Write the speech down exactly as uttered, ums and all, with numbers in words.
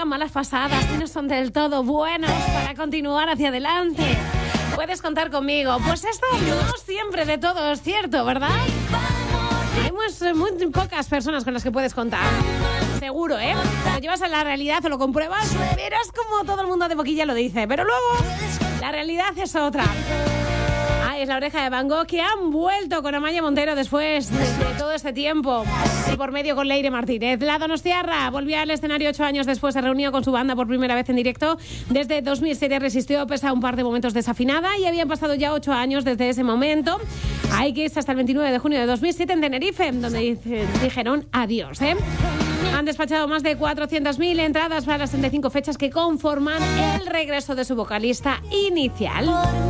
malas pasadas, que no son del todo buenos para continuar hacia adelante. Puedes contar conmigo. Pues esto no siempre de todo es cierto, ¿verdad? Hay muy, muy pocas personas con las que puedes contar. Seguro, ¿eh? Lo llevas a la realidad o lo compruebas, pero es como todo el mundo de boquilla lo dice. Pero luego, la realidad es otra. Ay, es La Oreja de Van Gogh, que han vuelto con Amaia Montero después de, de todo este tiempo. Y por medio con Leire Martínez. La donostiarra volvió al escenario ocho años después. Se reunió con su banda por primera vez en directo. Desde dos mil siete resistió pese a un par de momentos desafinada. Y habían pasado ya ocho años desde ese momento. Hay que irse hasta el veintinueve de junio de dos mil siete en Tenerife, donde dice, dijeron adiós, ¿eh? Han despachado más de cuatrocientas mil entradas para las treinta y cinco fechas que conforman el regreso de su vocalista inicial.